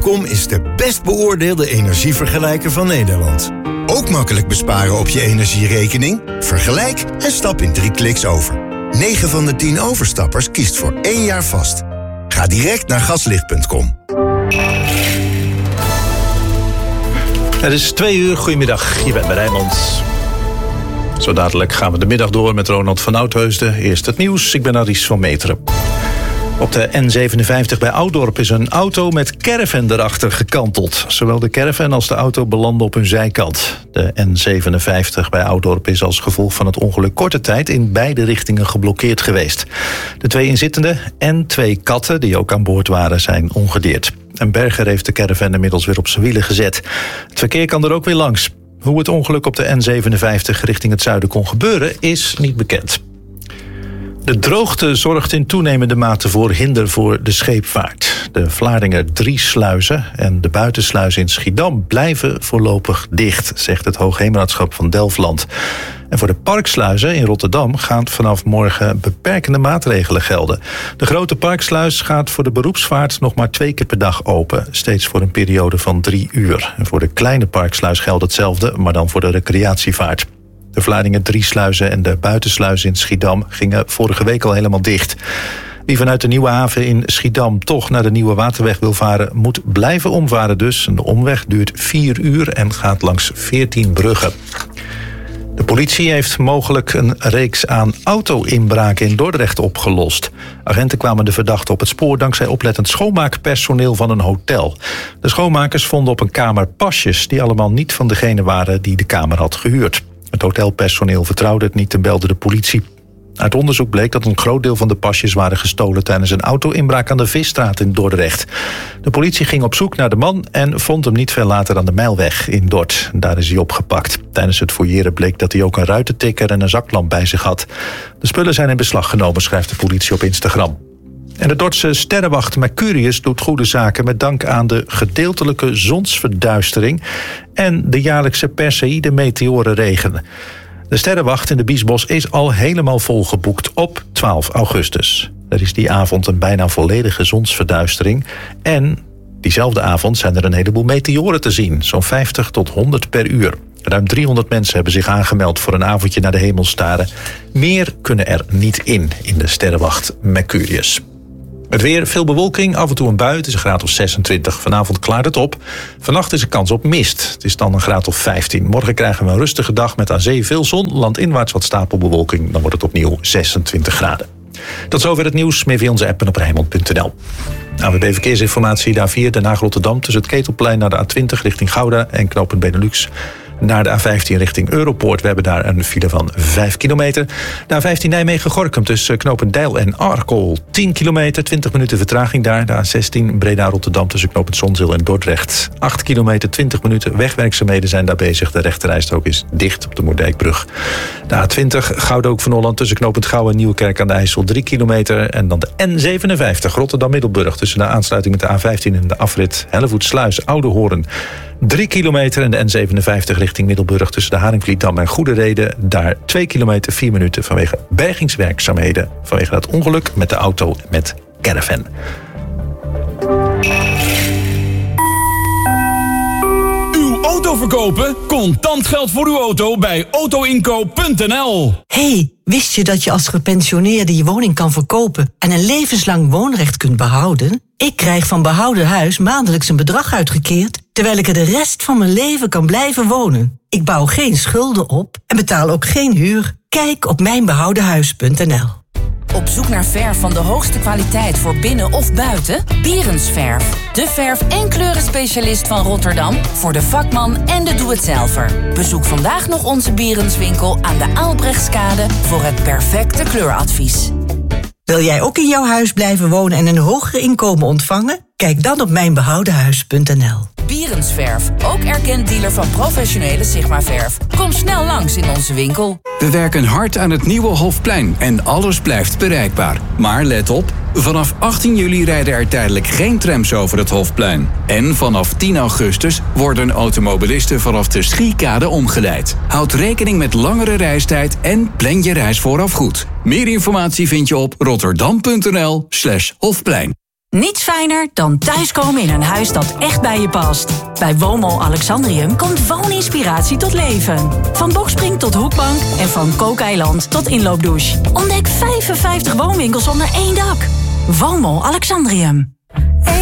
Crypto.com is de best beoordeelde energievergelijker van Nederland. Ook makkelijk besparen op je energierekening? Vergelijk en stap in 3 kliks over. 9 van de 10 overstappers kiest voor 1 jaar vast. Ga direct naar gaslicht.com. Het is 2:00. Goedemiddag, je bent bij Rijnmond. Zo dadelijk gaan we de middag door met Ronald van Oudheusden. Eerst het nieuws, ik ben Aries van Meteren. Op de N57 bij Ouddorp is een auto met caravan erachter gekanteld. Zowel de caravan als de auto belanden op hun zijkant. De N57 bij Ouddorp is als gevolg van het ongeluk korte tijd in beide richtingen geblokkeerd geweest. De 2 inzittenden en 2 katten die ook aan boord waren zijn ongedeerd. Een berger heeft de caravan inmiddels weer op zijn wielen gezet. Het verkeer kan er ook weer langs. Hoe het ongeluk op de N57 richting het zuiden kon gebeuren is niet bekend. De droogte zorgt in toenemende mate voor hinder voor de scheepvaart. De Vlaardingen 3 sluizen en de buitensluizen in Schiedam blijven voorlopig dicht, zegt het Hoogheemraadschap van Delfland. En voor de parksluizen in Rotterdam gaan vanaf morgen beperkende maatregelen gelden. De grote parksluis gaat voor de beroepsvaart nog maar 2 keer per dag open, steeds voor een periode van 3 uur. En voor de kleine parksluis geldt hetzelfde, maar dan voor de recreatievaart. De Vlaardingen 3 sluizen en de buitensluizen in Schiedam gingen vorige week al helemaal dicht. Wie vanuit de Nieuwe Haven in Schiedam toch naar de Nieuwe Waterweg wil varen, moet blijven omvaren dus. De omweg duurt 4 uur en gaat langs 14 bruggen. De politie heeft mogelijk een reeks aan auto-inbraken in Dordrecht opgelost. Agenten kwamen de verdachte op het spoor dankzij oplettend schoonmaakpersoneel van een hotel. De schoonmakers vonden op een kamer pasjes die allemaal niet van degene waren die de kamer had gehuurd. Het hotelpersoneel vertrouwde het niet en belde de politie. Uit onderzoek bleek dat een groot deel van de pasjes waren gestolen tijdens een auto-inbraak aan de Visstraat in Dordrecht. De politie ging op zoek naar de man en vond hem niet veel later aan de Mijlweg in Dort. Daar is hij opgepakt. Tijdens het fouilleren bleek dat hij ook een ruitentikker en een zaklamp bij zich had. De spullen zijn in beslag genomen, schrijft de politie op Instagram. En de Dordtse sterrenwacht Mercurius doet goede zaken met dank aan de gedeeltelijke zonsverduistering en de jaarlijkse Perseïde-meteorenregen. De sterrenwacht in de Biesbos is al helemaal volgeboekt op 12 augustus. Er is die avond een bijna volledige zonsverduistering en diezelfde avond zijn er een heleboel meteoren te zien, zo'n 50 tot 100 per uur. Ruim 300 mensen hebben zich aangemeld voor een avondje naar de hemel staren. Meer kunnen er niet in de sterrenwacht Mercurius. Het weer, veel bewolking, af en toe een bui. Het is een graad of 26. Vanavond klaart het op. Vannacht is er kans op mist. Het is dan een graad of 15. Morgen krijgen we een rustige dag met aan zee veel zon. Landinwaarts wat stapelbewolking. Dan wordt het opnieuw 26 graden. Tot zover het nieuws. Meer via onze app en op Rijnmond.nl. ANWB Verkeersinformatie, de A4 Den Haag-Rotterdam tussen het Ketelplein naar de A20 richting Gouda en knooppunt Benelux. Naar de A15 richting Europoort. We hebben daar een file van 5 kilometer. De A15 Nijmegen-Gorinchem tussen knooppunt Deil en Arkel. 10 kilometer, 20 minuten vertraging daar. De A16 Breda-Rotterdam tussen knooppunt Zonzeel en Dordrecht. 8 kilometer, 20 minuten. Wegwerkzaamheden zijn daar bezig. De rechterrijstrook is dicht op de Moerdijkbrug. De A20 Gouda-Hoek van Holland tussen knooppunt Gouwen en Nieuwekerk aan de IJssel. 3 kilometer. En dan de N57 Rotterdam-Middelburg tussen de aansluiting met de A15 en de afrit Hellevoetsluis-Oudehoorn. 3 kilometer en de N57 richting Middelburg tussen de Haringvlietdam en Goede Reden. Daar 2 kilometer, 4 minuten vanwege bergingswerkzaamheden. Vanwege dat ongeluk met de auto met caravan. Uw auto verkopen? Contant geld voor uw auto bij autoinkoop.nl. Hey, wist je dat je als gepensioneerde je woning kan verkopen en een levenslang woonrecht kunt behouden? Ik krijg van Behouden Huis maandelijks een bedrag uitgekeerd, terwijl ik er de rest van mijn leven kan blijven wonen. Ik bouw geen schulden op en betaal ook geen huur. Kijk op mijnbehoudenhuis.nl. Op zoek naar verf van de hoogste kwaliteit voor binnen of buiten? Bierensverf, de verf- en kleurenspecialist van Rotterdam voor de vakman en de doe-het-zelver. Bezoek vandaag nog onze Bierenswinkel aan de Aalbrechtskade voor het perfecte kleuradvies. Wil jij ook in jouw huis blijven wonen en een hoger inkomen ontvangen? Kijk dan op mijnbehoudenhuis.nl. Bierensverf, ook erkend dealer van professionele Sigma-verf. Kom snel langs in onze winkel. We werken hard aan het nieuwe Hofplein en alles blijft bereikbaar. Maar let op, vanaf 18 juli rijden er tijdelijk geen trams over het Hofplein. En vanaf 10 augustus worden automobilisten vanaf de Schiekade omgeleid. Houd rekening met langere reistijd en plan je reis vooraf goed. Meer informatie vind je op rotterdam.nl/Hofplein. Niets fijner dan thuiskomen in een huis dat echt bij je past. Bij Woonmol Alexandrium komt wooninspiratie tot leven. Van boxspring tot hoekbank en van kookeiland tot inloopdouche. Ontdek 55 woonwinkels onder één dak. Woonmol Alexandrium.